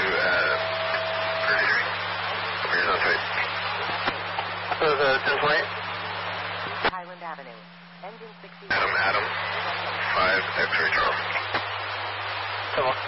Here's on site. So the 1028? Highland Avenue. Engine 60. Adam, 5 X-ray Charles. Come on.